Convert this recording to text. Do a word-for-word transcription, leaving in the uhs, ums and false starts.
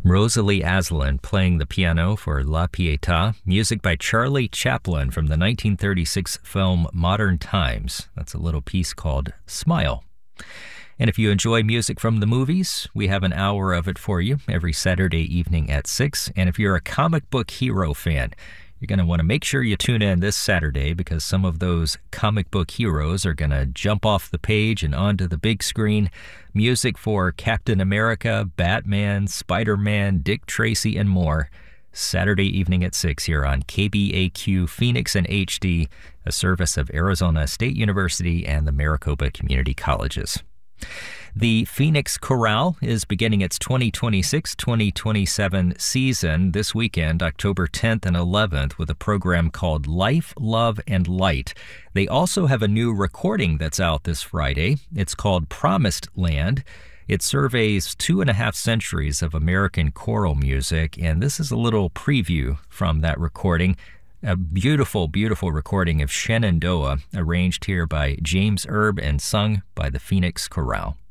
Rosalie Aslan playing the piano for La Pietà, music by Charlie Chaplin from the nineteen thirty-six film Modern Times. That's a little piece called Smile. And if you enjoy music from the movies, we have an hour of it for you every Saturday evening at six. And if you're a comic book hero fan, you're going to want to make sure you tune in this Saturday because some of those comic book heroes are going to jump off the page and onto the big screen. Music for Captain America, Batman, Spider-Man, Dick Tracy, and more. Saturday evening at six here on K B A Q Phoenix and H D, a service of Arizona State University and the Maricopa Community Colleges. The Phoenix Chorale is beginning its twenty twenty-six twenty twenty-seven season this weekend, October tenth and eleventh, with a program called Life, Love, and Light. They also have a new recording that's out this Friday. It's called Promised Land. It surveys two and a half centuries of American choral music, and this is a little preview from that recording. A beautiful, beautiful recording of Shenandoah, arranged here by James Erb and sung by the Phoenix Chorale.